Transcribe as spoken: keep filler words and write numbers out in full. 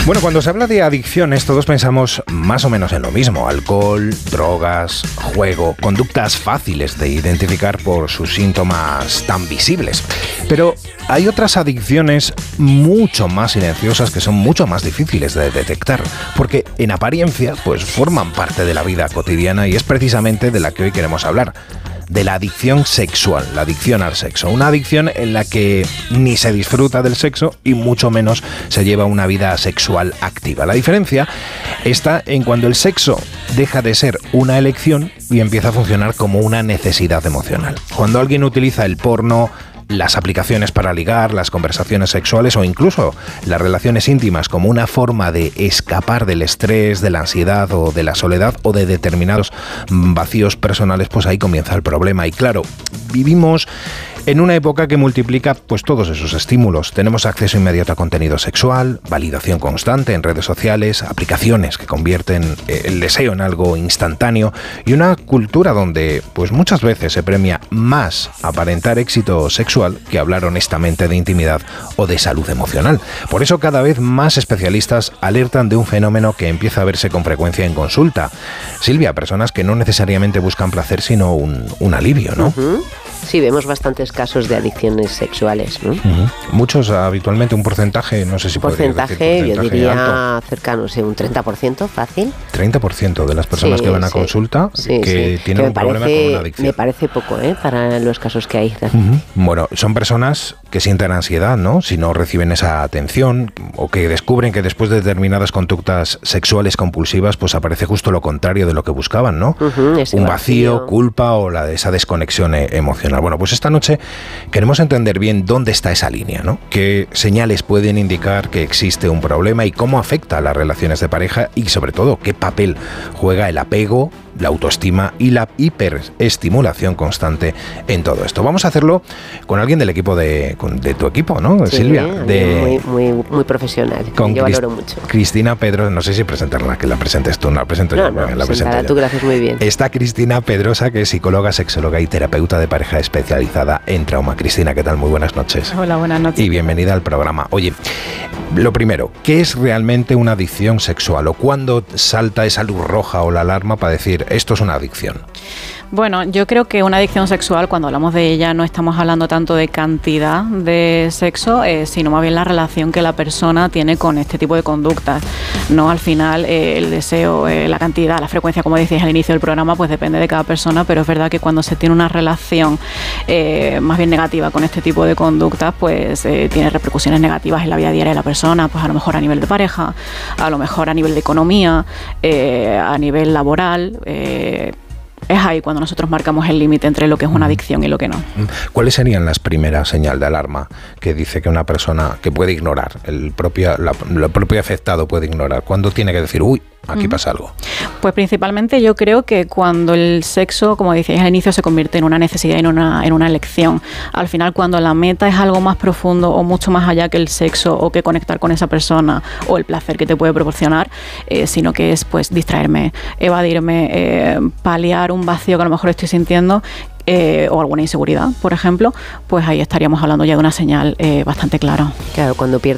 Bueno, cuando se habla de adicciones, todos pensamos más o menos en lo mismo. Alcohol, drogas, juego, conductas fáciles de identificar por sus síntomas tan visibles. Pero hay otras adicciones mucho más silenciosas que son mucho más difíciles de detectar, porque en apariencia, pues forman parte de la vida cotidiana y es precisamente de la que hoy queremos hablar. De la adicción sexual, la adicción al sexo. Una adicción en la que ni se disfruta del sexo y mucho menos se lleva una vida sexual activa. La diferencia está en cuando el sexo deja de ser una elección y empieza a funcionar como una necesidad emocional. Cuando alguien utiliza el porno, las aplicaciones para ligar, las conversaciones sexuales o incluso las relaciones íntimas como una forma de escapar del estrés, de la ansiedad o de la soledad o de determinados vacíos personales, pues ahí comienza el problema. Y claro, vivimos en una época que multiplica pues todos esos estímulos. Tenemos acceso inmediato a contenido sexual, validación constante en redes sociales, aplicaciones que convierten el deseo en algo instantáneo y una cultura donde pues muchas veces se premia más aparentar éxito sexual que hablar honestamente de intimidad o de salud emocional. Por eso cada vez más especialistas alertan de un fenómeno que empieza a verse con frecuencia en consulta. Silvia, personas que no necesariamente buscan placer sino un, un alivio, ¿no? Uh-huh. Sí, vemos bastantes casos de adicciones sexuales, ¿no? Uh-huh. Muchos, habitualmente, un porcentaje, no sé si porcentaje, podría decir, porcentaje, yo diría alto. Cercano, sí, un treinta por ciento, fácil. treinta por ciento de las personas sí, que van a sí. consulta sí, que sí. tienen que un parece, problema con una adicción. Me parece poco, ¿eh? Para los casos que hay. Uh-huh. Bueno, son personas que sienten ansiedad, ¿no? Si no reciben esa atención o que descubren que después de determinadas conductas sexuales compulsivas, pues aparece justo lo contrario de lo que buscaban, ¿no? Uh-huh, un vacío, vacío, culpa o la de esa desconexión e- emocional. Bueno, pues esta noche queremos entender bien dónde está esa línea, ¿no? Qué señales pueden indicar que existe un problema y cómo afecta a las relaciones de pareja y, sobre todo, qué papel juega el apego, la autoestima y la hiperestimulación constante en todo esto. Vamos a hacerlo con alguien del equipo de, de tu equipo, ¿no, sí, Silvia? De, muy, muy, muy profesional. Con yo Crist- valoro mucho. Cristina Pedro, no sé si presentarla, que la presentes tú, no la presento no, yo. No, la presento yo. Tú, gracias, muy bien. Está Cristina Pedrosa, que es psicóloga, sexóloga y terapeuta de pareja especializada en trauma. Cristina, ¿qué tal? Muy buenas noches. Hola, buenas noches. Y bienvenida al programa. Oye, lo primero, ¿qué es realmente una adicción sexual? ¿O cuándo salta esa luz roja o la alarma para decir esto es una adicción? Bueno, yo creo que una adicción sexual, cuando hablamos de ella, no estamos hablando tanto de cantidad de sexo, eh, sino más bien la relación que la persona tiene con este tipo de conductas. No, al final, eh, el deseo, eh, la cantidad, la frecuencia, como decías al inicio del programa, pues depende de cada persona, pero es verdad que cuando se tiene una relación eh, más bien negativa con este tipo de conductas, pues eh, tiene repercusiones negativas en la vida diaria de la persona, pues a lo mejor a nivel de pareja, a lo mejor a nivel de economía, eh, a nivel laboral, eh, es ahí cuando nosotros marcamos el límite entre lo que es una adicción y lo que no. ¿Cuáles serían las primeras señales de alarma que dice que una persona que puede ignorar, el propio, la, el propio afectado puede ignorar? ¿Cuándo tiene que decir, uy, aquí uh-huh. pasa algo? Pues principalmente yo creo que cuando el sexo, como decíais al inicio, se convierte en una necesidad, en una, en una elección. Al final, cuando la meta es algo más profundo o mucho más allá que el sexo o que conectar con esa persona o el placer que te puede proporcionar, eh, sino que es pues distraerme, evadirme, eh, paliar un vacío que a lo mejor estoy sintiendo, Eh, o alguna inseguridad, por ejemplo, pues ahí estaríamos hablando ya de una señal eh, bastante clara. Claro, cuando pierdes